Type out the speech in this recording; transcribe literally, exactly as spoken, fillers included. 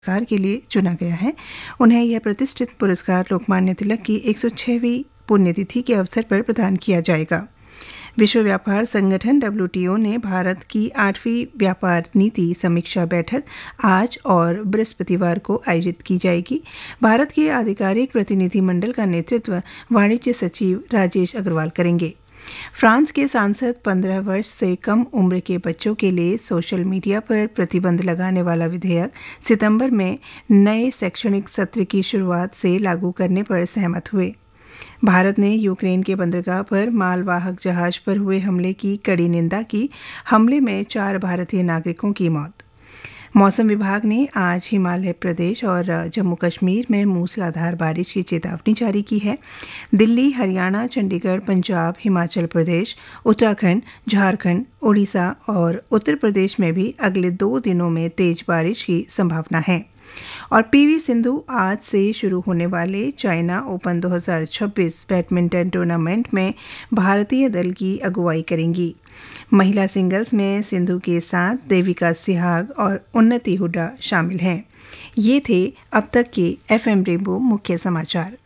पुरस्कार के लिए चुना गया है। उन्हें यह प्रतिष्ठित पुरस्कार लोकमान्य तिलक की एक सौ छहवीं पुण्यतिथि के अवसर पर प्रदान किया जाएगा। विश्व व्यापार संगठन डब्ल्यू टी ओ ने भारत की आठवीं व्यापार नीति समीक्षा बैठक आज और बृहस्पतिवार को आयोजित की जाएगी। भारत के आधिकारिक प्रतिनिधिमंडल का नेतृत्व वाणिज्य सचिव राजेश अग्रवाल करेंगे। फ्रांस के सांसद पंद्रह वर्ष से कम उम्र के बच्चों के लिए सोशल मीडिया पर प्रतिबंध लगाने वाला विधेयक सितंबर में नए शैक्षणिक सत्र की शुरुआत से लागू करने पर सहमत हुए। भारत ने यूक्रेन के बंदरगाह पर मालवाहक जहाज पर हुए हमले की कड़ी निंदा की। हमले में चार भारतीय नागरिकों की मौत। मौसम विभाग ने आज हिमाचल प्रदेश और जम्मू कश्मीर में मूसलाधार बारिश की चेतावनी जारी की है। दिल्ली, हरियाणा, चंडीगढ़, पंजाब, हिमाचल प्रदेश, उत्तराखंड, झारखंड, उड़ीसा और उत्तर प्रदेश में भी अगले दो दिनों में तेज बारिश की संभावना है। और पीवी सिंधु आज से शुरू होने वाले चाइना ओपन दो हज़ार छब्बीस बैडमिंटन टूर्नामेंट में भारतीय दल की अगुवाई करेंगी। महिला सिंगल्स में सिंधु के साथ देविका सिहाग और उन्नति हुड्डा शामिल हैं। ये थे अब तक के एफएम रेनबो मुख्य समाचार।